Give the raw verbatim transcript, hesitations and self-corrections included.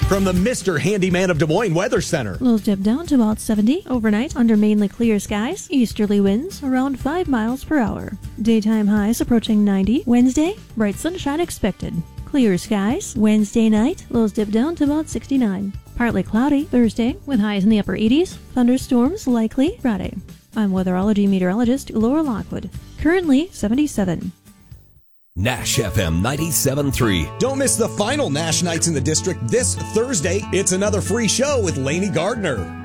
From the Mister Handyman of Des Moines Weather Center. Lows dip down to about seventy overnight under mainly clear skies. Easterly winds around five miles per hour. Daytime highs approaching ninety. Wednesday, bright sunshine expected. Clear skies. Wednesday night, lows dip down to about sixty-nine. Partly cloudy Thursday with highs in the upper eighties. Thunderstorms likely Friday. I'm weatherology meteorologist Laura Lockwood. Currently seventy-seven. Nash F M ninety-seven point three. Don't miss the final Nash Nights in the District this Thursday. It's another free show with Lainey Gardner.